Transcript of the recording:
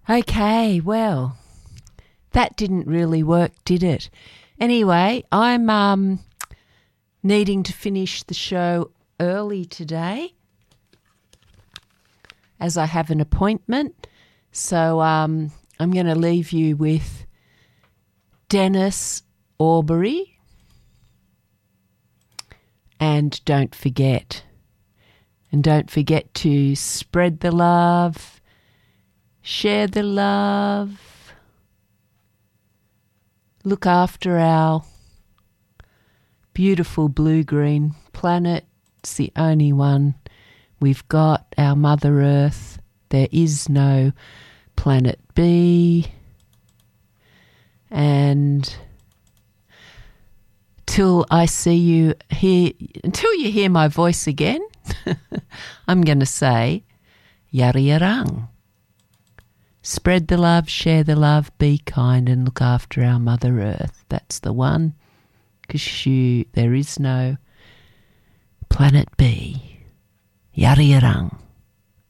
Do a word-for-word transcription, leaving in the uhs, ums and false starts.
Okay, well, that didn't really work, did it? Anyway, I'm um, needing to finish the show early today as I have an appointment. So um, I'm going to leave you with Dennis Aubrey. And don't forget, and don't forget to spread the love, share the love, look after our beautiful blue-green planet. It's the only one we've got, our Mother Earth. There is no planet B. And till I see you here, until you hear my voice again, I'm going to say, Yariyarang. Spread the love, share the love, be kind and look after our Mother Earth. That's the one, because there is no planet B. Yariyarang.